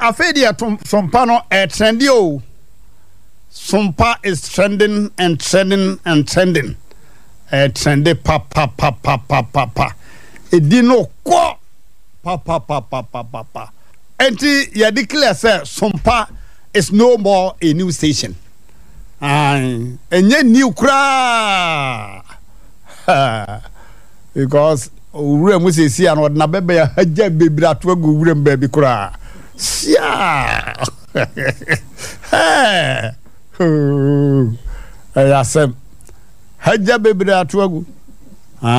afedia sompa no trendy o. Sompa is trending and trending and trending. Trendy pa. Edino ko pa. Enti ya declare say Sompa is no more a new station. Enye new kra. Because ure mu se si an na bebe ya haja bebira to agu ure mbabi kra. Sia. Hey. Ayasem. Haja bebira to agu.